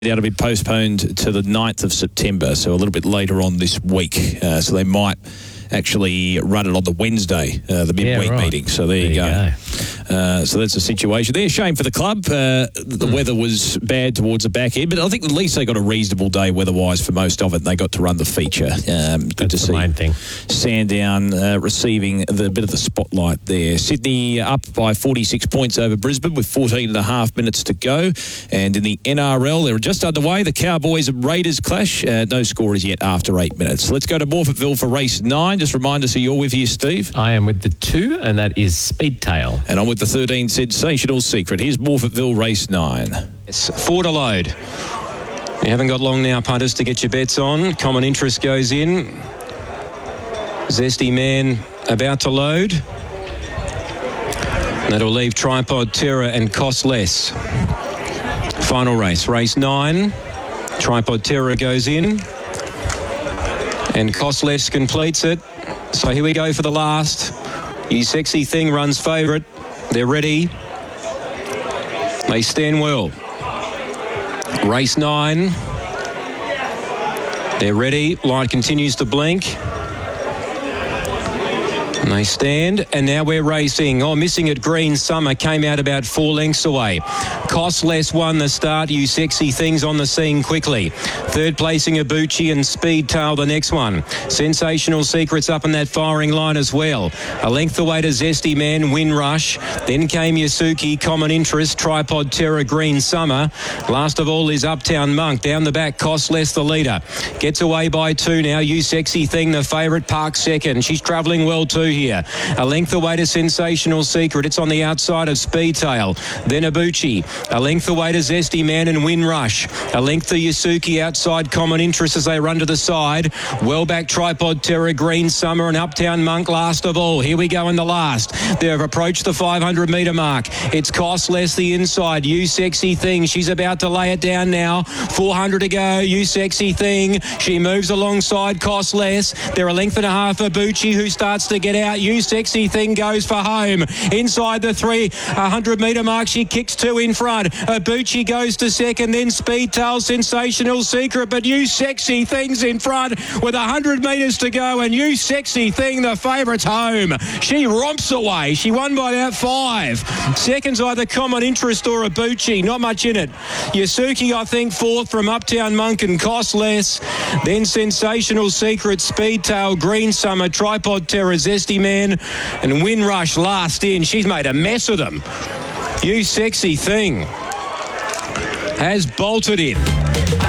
Now to be postponed to the 9th of September, so a little bit later on this week. So they might actually run it on the Wednesday, the midweek meeting. So there you go. So that's the situation there. Shame for the club. The weather was bad towards the back end, but I think at least they got a reasonable day weather-wise for most of it. They got to run the feature. Good to see main thing. Sandown receiving the bit of the spotlight there. Sydney up by 46 points over Brisbane with 14 and a half minutes to go. And in the NRL, they're just underway. The Cowboys and Raiders clash. No score is yet after 8 minutes. Let's go to Morphettville for race 9. Just remind us who you're with here, Steve. I am with the 2, and that is Speedtail. And I'm with the 13, Sensational Secret. Here's Morphettville race 9. It's 4 to load. You haven't got long now, punters, to get your bets on. Common Interest goes in. Zesty Man about to load. That'll leave Tripod Terror and Cost Less. Final race, race 9. Tripod Terror goes in. And Cost Less completes it. So here we go for the last. You Sexy Thing runs favourite. They're ready. They stand well. Race 9. They're ready. Light continues to blink. And they stand, and now we're racing. Oh, Missing It Green Summer came out about 4 lengths away. Cost Less won the start. You Sexy Things on the scene quickly. Third placing Ibuchi and Speedtail the next one. Sensational Secrets up in that firing line as well. A length away to Zesty Man, Win Rush. Then came Yasuki, Common Interest, Tripod Terror, Green Summer. Last of all is Uptown Monk. Down the back, Cost Less the leader. Gets away by 2 now. You Sexy Thing, the favourite, Park second. She's travelling well too here. A length away to Sensational Secret. It's on the outside of Speedtail. Then Ibuchi. A length away to Zesty Man and Win Rush. A length to Yasuki outside Common Interest as they run to the side. Well back Tripod Terror, Green Summer and Uptown Monk last of all. Here we go in the last. They've approached the 500 metre mark. It's Cost Less the inside. You Sexy Thing. She's about to lay it down now. 400 to go. You Sexy Thing. She moves alongside Cost Less. They're a length and a half Ibuchi who starts to get out. You Sexy Thing goes for home. Inside the 300 metre mark, she kicks 2 in front. Ibuchi goes to second, then Speedtail, Sensational Secret, but You Sexy Thing's in front with 100 metres to go, and You Sexy Thing, the favourite's home. She romps away. She won by about 5. Second's either Common Interest or Ibuchi. Not much in it. Yasuki, I think, 4th from Uptown Monk and Cost Less. Then Sensational Secret, Speedtail, Green Summer, Tripod Terror, Zesty Man, and Win Rush last in. She's made a mess of them. You Sexy Thing has bolted in.